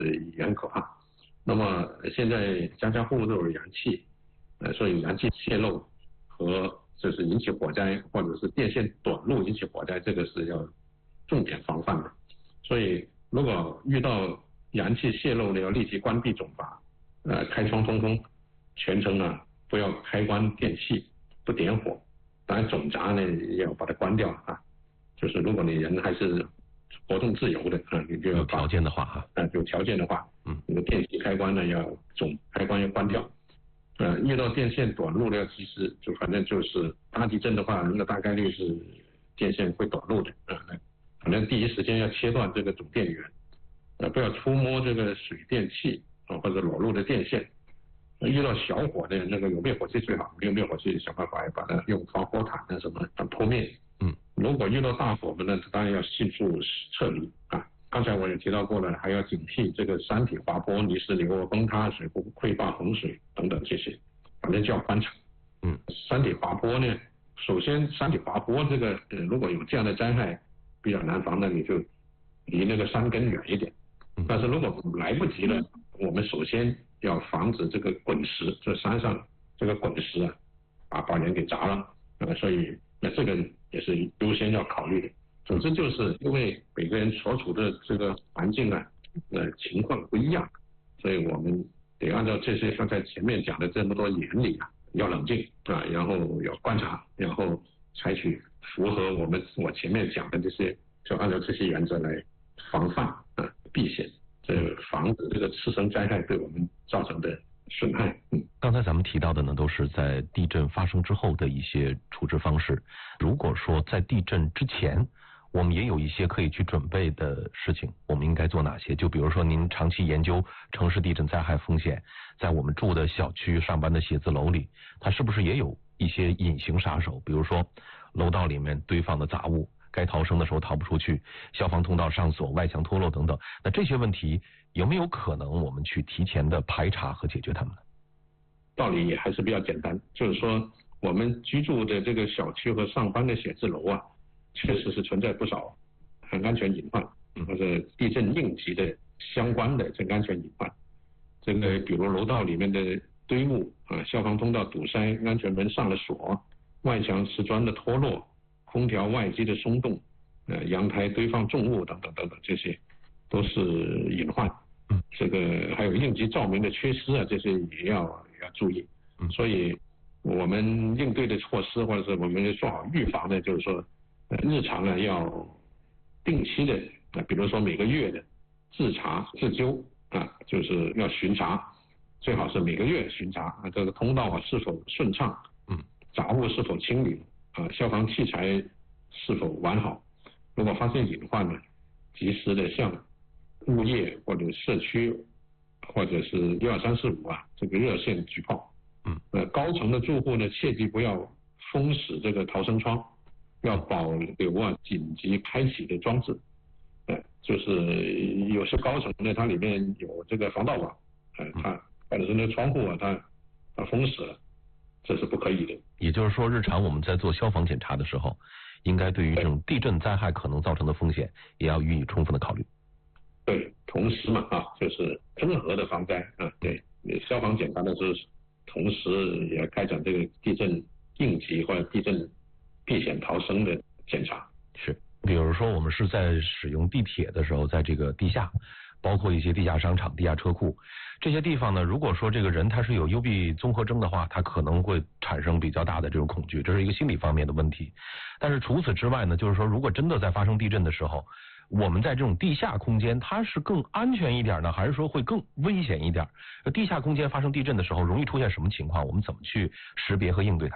也很可怕。那么现在家家户户都有燃气，所以燃气泄漏和就是引起火灾，或者是电线短路引起火灾，这个是要重点防范的。所以如果遇到燃气泄漏呢，要立即关闭总阀，开窗通风，全程呢不要开关电器，不点火。当然总闸呢也要把它关掉啊。就是如果你人还是活动自由的你就要有条件的话有条件的话，你的电器开关呢要总开关要关掉。遇到电线短路的要及时，就反正就是大地震的话，那大概率是电线会短路的反正第一时间要切断这个主电源，不要触摸这个水电气或者裸露的电线。遇到小火的那个有灭火器最好，没有灭火器想办法把它用防火毯什么扑灭。如果遇到大火呢，当然要迅速撤离刚才我也提到过了，还要警惕这个山体滑坡、泥石流、崩塌、水库溃坝、洪水等等这些，反正就要观察。山体滑坡呢，首先山体滑坡这个如果有这样的灾害比较难防，那你就离那个山根远一点。但是如果来不及了，我们首先要防止这个滚石，这山上这个滚石把人给砸了所以这个也是优先要考虑的。总之就是因为每个人所处的这个环境情况不一样，所以我们得按照这些刚才前面讲的这么多原理要冷静然后要观察，然后采取符合我前面讲的这些，就按照这些原则来防范避险，防止这个次生灾害对我们造成的损害。 刚才咱们提到的呢，都是在地震发生之后的一些处置方式。如果说在地震之前，我们也有一些可以去准备的事情，我们应该做哪些？就比如说您长期研究城市地震灾害风险，在我们住的小区、上班的写字楼里，它是不是也有一些隐形杀手？比如说楼道里面堆放的杂物，该逃生的时候逃不出去，消防通道上锁，外墙脱落等等。那这些问题有没有可能我们去提前的排查和解决它们呢？ 道理也还是比较简单，就是说我们居住的这个小区和上班的写字楼确实是存在不少安全隐患或者地震应急的相关的这个安全隐患。这个比如楼道里面的堆物消防通道堵塞，安全门上了锁，外墙瓷砖的脱落，空调外机的松动，阳台堆放重物等等等等，这些都是隐患。这个还有应急照明的缺失这些也要注意。所以我们应对的措施或者是我们做好预防的，就是说日常要定期的比如说每个月的自查自纠就是要巡查，最好是每个月巡查这个通道是否顺畅，杂物是否清理消防器材是否完好。如果发现隐患呢，及时的向物业或者社区或者是12345这个热线举报。高层的住户呢，切记不要封死这个逃生窗，要保留紧急开启的装置。就是有些高层呢，它里面有这个防盗网，它或者是那窗户它封死了，这是不可以的。 也就是说，日常我们在做消防检查的时候，应该对于这种地震灾害可能造成的风险，也要予以充分的考虑。 对，同时嘛就是综合的防灾对，消防检查的是同时也要开展这个地震应急或者地震避险逃生的检查。 是，比如说我们是在使用地铁的时候，在这个地下，包括一些地下商场、地下车库这些地方呢，如果说这个人他是有幽闭综合征的话，他可能会产生比较大的这种恐惧，这是一个心理方面的问题。但是除此之外呢，就是说如果真的在发生地震的时候，我们在这种地下空间，它是更安全一点呢，还是说会更危险一点？地下空间发生地震的时候，容易出现什么情况？我们怎么去识别和应对它？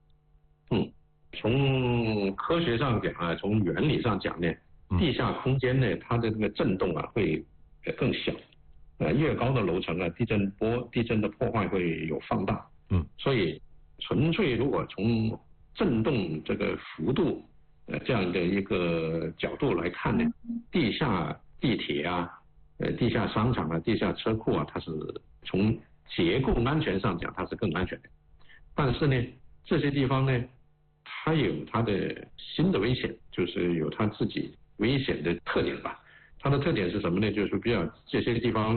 从科学上讲从原理上讲呢，地下空间呢，它的这个震动会更小。越高的楼层地震的破坏会有放大。所以纯粹如果从震动这个幅度这样的一个角度来看呢，地下地铁地下商场地下车库它是从结构安全上讲它是更安全的。但是呢，这些地方呢，它有它的新的危险，就是有它自己危险的特点吧。它的特点是什么呢？就是比较这些地方